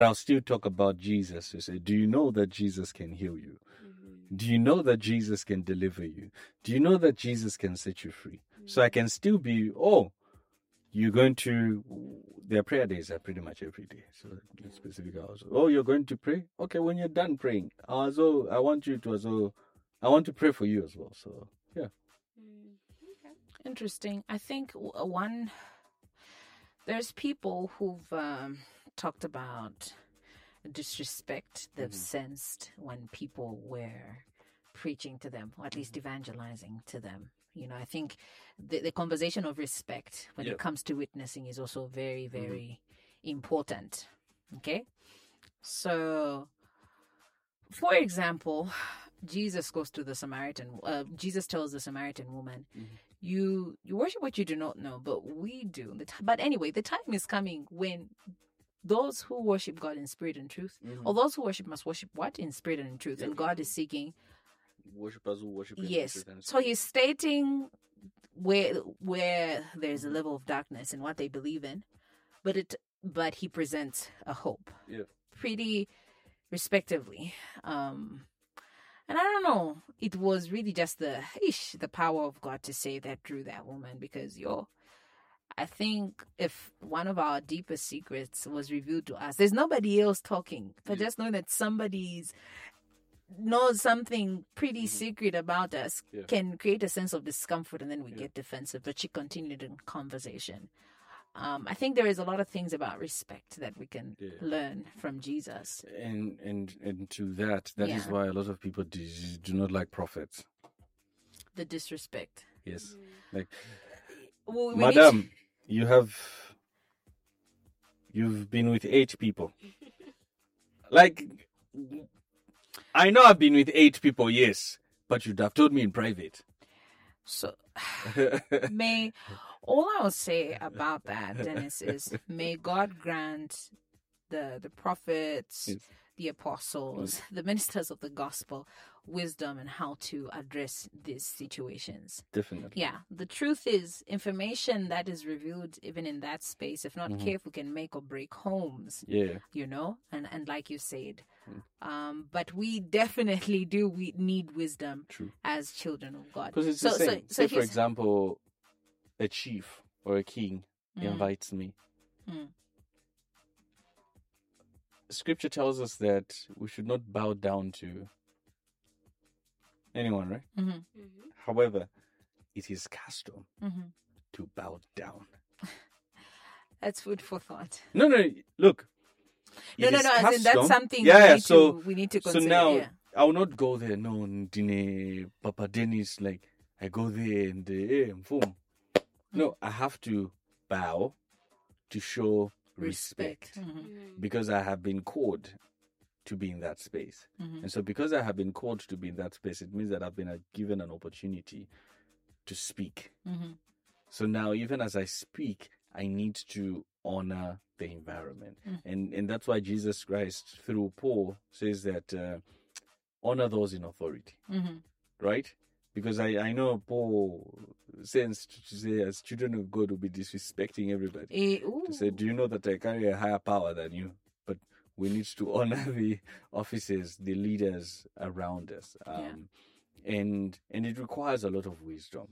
I'll still talk about Jesus to say, do you know that Jesus can heal you? Do you know that Jesus can deliver you? Do you know that Jesus can set you free? So I can still be, you're going to, their prayer days are pretty much every day. So specific hours. Oh, you're going to pray? Okay, when you're done praying, I want to pray for you as well. So, yeah. Interesting. I think there's people who've talked about disrespect they've sensed when people were preaching to them, or at least evangelizing to them. I think the conversation of respect when it comes to witnessing is also very, very important. Okay? So, for example, Jesus tells the Samaritan woman, you worship what you do not know, but we do. But anyway, the time is coming when those who worship God in spirit and truth, or those who worship must worship what? In spirit and in truth. And God is seeking worshippers who worship in yes. truth and So he's stating where there's a level of darkness in what they believe in, but he presents a hope. Yeah. Pretty respectively. And I don't know, it was really just the power of God to say that through that woman, because I think if one of our deepest secrets was revealed to us, there's nobody else talking, but just knowing that somebody's knows something pretty secret about us can create a sense of discomfort, and then we get defensive. But she continued in conversation. I think there is a lot of things about respect that we can learn from Jesus. And to that is why a lot of people do not like prophets. The disrespect. Yes. Like, Madam, you've been with 8 people. Like, I know I've been with 8 people, yes, but you'd have told me in private. So, all I'll say about that, Dennis, is may God grant the prophets, the apostles, the ministers of the gospel, wisdom in how to address these situations. Definitely. Yeah. The truth is, information that is revealed even in that space, if not careful, can make or break homes. Yeah. And like you said. But we definitely we need wisdom as children of God. Because it's the same. Say, for example, a chief or a king invites me. Scripture tells us that we should not bow down to anyone, right? However, it is custom to bow down. That's food for thought. No, look. No, as in that's something we need to consider. So now, I will not go there. No, Papa Dennis, like, I go there and boom. No, I have to bow to show respect. Because I have been called to be in that space. And so because I have been called to be in that space, it means that I've been given an opportunity to speak. So now, even as I speak, I need to honor the environment. And that's why Jesus Christ, through Paul, says that honor those in authority. Right? Because I know Paul says to say, as children of God, will be disrespecting everybody. To say, do you know that I carry a higher power than you? But we need to honor the officers, the leaders around us. And it requires a lot of wisdom.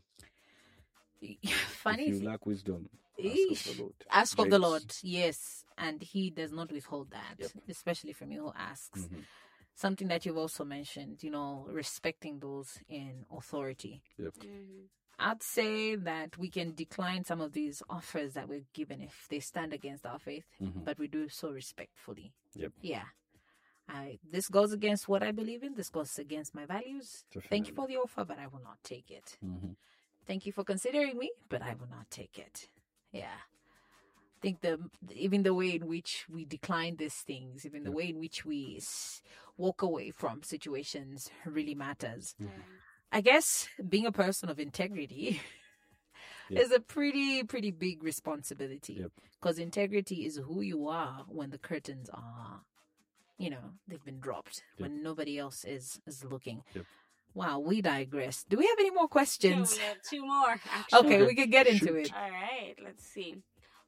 Funny. If you lack wisdom, ask of the Lord. Ask of the Lord, yes. And he does not withhold that, especially from you who asks. Something that you've also mentioned, respecting those in authority. I'd say that we can decline some of these offers that we're given if they stand against our faith, but we do so respectfully. Yeah. This goes against what I believe in. This goes against my values. Definitely. Thank you for the offer, but I will not take it. Thank you for considering me, but I will not take it. Yeah. I think even the way in which we decline these things, even the way in which we walk away from situations really matters. I guess being a person of integrity is a pretty big responsibility, because integrity is who you are when the curtains are, they've been dropped, when nobody else is looking. Wow, we digress. Do we have any more questions? No, we have 2 more, actually. Okay, we could get into it. All right, let's see.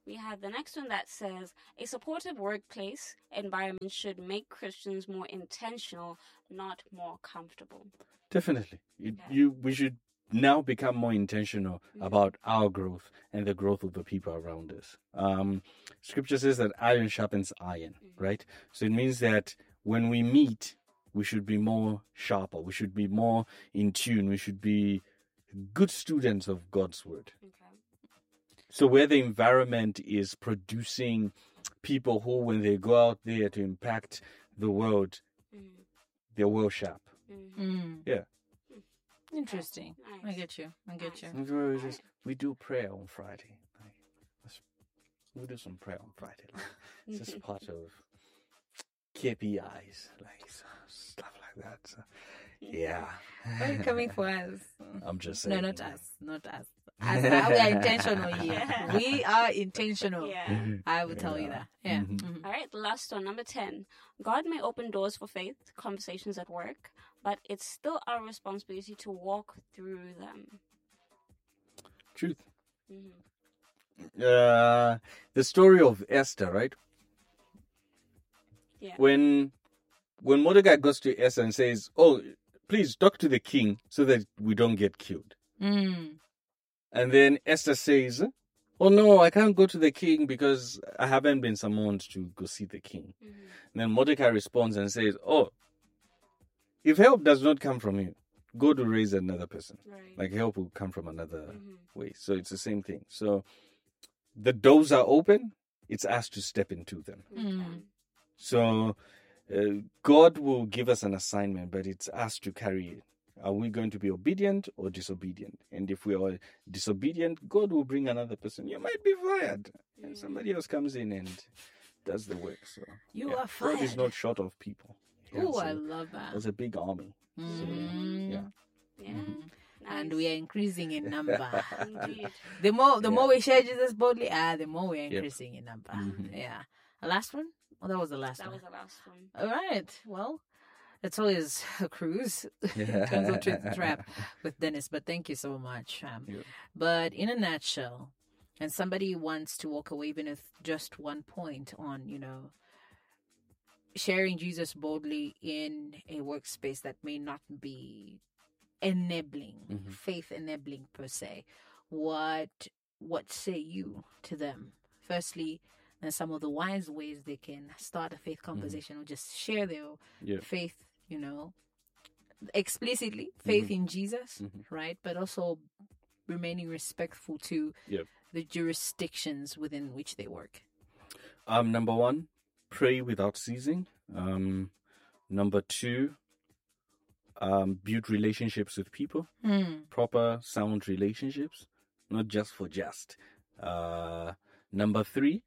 We have the next one that says, a supportive workplace environment should make Christians more intentional, not more comfortable. Definitely. We should now become more intentional about our growth and the growth of the people around us. Scripture says that iron sharpens iron, right? So it means that when we meet, we should be more sharper. We should be more in tune. We should be good students of God's word. Okay. So where the environment is producing people who, when they go out there to impact the world, they're well sharp. Yeah. Interesting. Nice. I get you. We do prayer on Friday. We do some prayer on Friday. It's just part of KPIs, like stuff like that. So, yeah. Why are you coming for us? I'm just saying. No, not us. Not us. We are intentional here. We are intentional. Yeah. I will tell you that. Yeah. All right, the last one, number 10. God may open doors for faith, conversations at work, but it's still our responsibility to walk through them. Truth. The story of Esther, right? Yeah. When Mordecai goes to Esther and says, "Oh, please talk to the king so that we don't get killed," and then Esther says, "Oh no, I can't go to the king because I haven't been summoned to go see the king." And then Mordecai responds and says, "Oh, if help does not come from you, go to raise another person. Right. Like help will come from another way." So it's the same thing. So the doors are open. It's us to step into them. So God will give us an assignment, but it's us to carry it. Are we going to be obedient or disobedient? And if we are disobedient, God will bring another person. You might be fired, and somebody else comes in and does the work. So You are fired. God is not short of people. Oh, I love that. There's a big army. So, yeah. Yeah. And we are increasing in number. Indeed. The more we share Jesus boldly, the more we are increasing in number. Yeah. The last one? Oh, that was the last That one. was the last one. All right. Well, it's always a cruise in terms of Truth Trap with Dennis, but thank you so much. But in a nutshell, and somebody wants to walk away even with just one point on, sharing Jesus boldly in a workspace that may not be enabling, faith enabling per se, what say you to them? Firstly, and some of the wise ways they can start a faith conversation or just share their faith, explicitly, faith in Jesus, right? But also remaining respectful to the jurisdictions within which they work. Number 1, pray without ceasing. Number 2, build relationships with people, proper, sound relationships, not just for just. Number 3,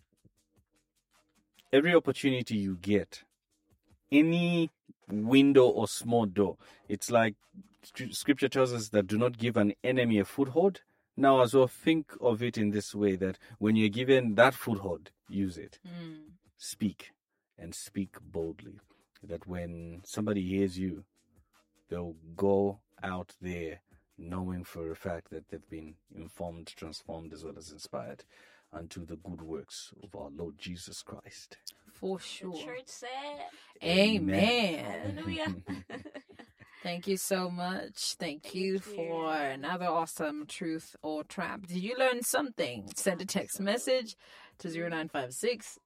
every opportunity you get, any window or small door, it's like Scripture tells us that do not give an enemy a foothold. Now as well, think of it in this way, that when you're given that foothold, use it. Speak, and speak boldly. That when somebody hears you, they'll go out there knowing for a fact that they've been informed, transformed, as well as inspired unto the good works of our Lord Jesus Christ. For sure. The church said, Amen. hallelujah. Thank you so much. Thank you for another awesome Truth or Trap. Did you learn something? Send a text message to 0956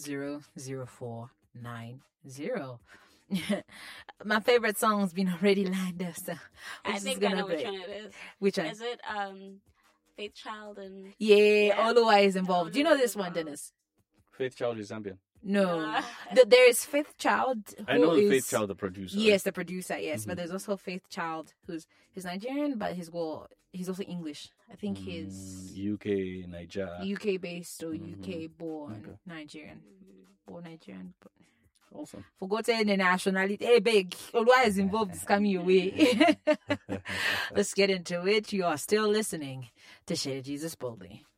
200490. My favorite song's been already lined up. So I think I know which one it is. Which one? Is it Faith Child and... Yeah, Oluwa is involved. Do you know this one, Dennis? Faith Child is Zambian. No. There is Faith Child. I know Faith Child, the producer. Yes, the producer, yes. But there's also Faith Child, who's Nigerian, but he's also English. I think he's UK, Nigeria. UK based or UK born Nigerian. Born Nigerian. But... Awesome. Forgotten the nationality. Hey, big. Oluwa is involved. It's coming your way. Let's get into it. You are still listening to Share Jesus Boldly.